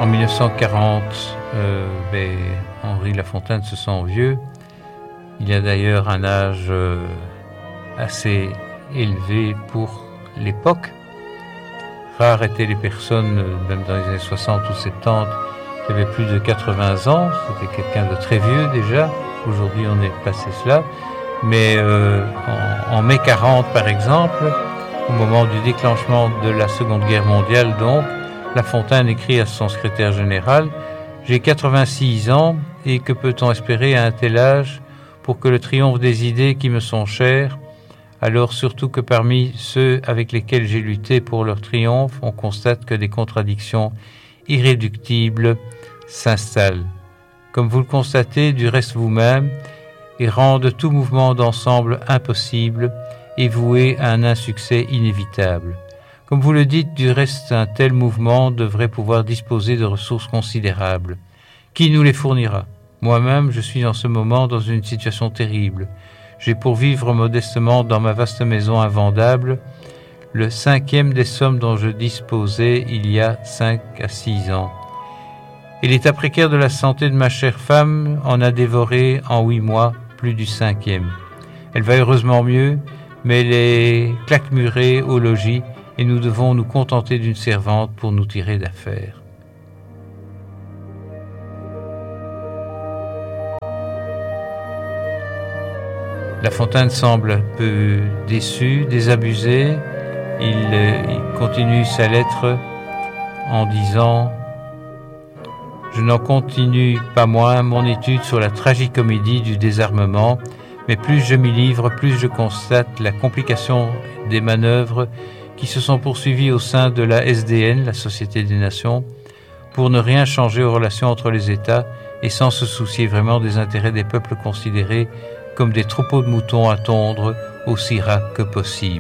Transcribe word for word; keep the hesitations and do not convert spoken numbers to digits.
En mille neuf cent quarante, euh, ben, Henri Lafontaine se sent vieux. Il a d'ailleurs un âge euh, assez élevé pour l'époque. Rares étaient les personnes, même dans les années soixante ou soixante-dix, qui avaient plus de quatre-vingts ans. C'était quelqu'un de très vieux déjà. Aujourd'hui, on est passé cela. Mais euh, en, en mai quarante, par exemple, au moment du déclenchement de la Seconde Guerre mondiale, donc, Lafontaine écrit à son secrétaire général « J'ai quatre-vingt-six ans et que peut-on espérer à un tel âge pour que le triomphe des idées qui me sont chères, alors surtout que parmi ceux avec lesquels j'ai lutté pour leur triomphe, on constate que des contradictions irréductibles s'installent. Comme vous le constatez du reste vous-même, et rendent tout mouvement d'ensemble impossible et voué à un insuccès inévitable. Comme vous le dites, du reste, un tel mouvement devrait pouvoir disposer de ressources considérables. Qui nous les fournira ? Moi-même, je suis en ce moment dans une situation terrible. J'ai pour vivre modestement dans ma vaste maison invendable le cinquième des sommes dont je disposais il y a cinq à six ans. Et l'état précaire de la santé de ma chère femme en a dévoré en huit mois plus du cinquième. Elle va heureusement mieux, mais elle est claquemurée au logis et nous devons nous contenter d'une servante pour nous tirer d'affaire. Lafontaine semble un peu déçu, désabusé. Il, il continue sa lettre en disant « Je n'en continue pas moins mon étude sur la tragicomédie du désarmement, mais plus je m'y livre, plus je constate la complication des manœuvres qui se sont poursuivies au sein de la S D N, la Société des Nations, pour ne rien changer aux relations entre les États et sans se soucier vraiment des intérêts des peuples considérés comme des troupeaux de moutons à tondre aussi ras que possible. »